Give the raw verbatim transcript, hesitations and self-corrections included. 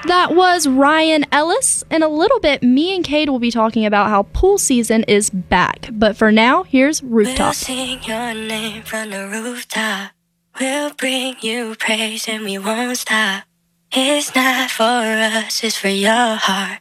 That was Ryan Ellis. In a little bit, me and Cade will be talking about how pool season is back. But for now, here's Rooftop. We'll sing your name from the rooftop. We'll bring you praise and we won't stop. It's not for us, it's for your heart.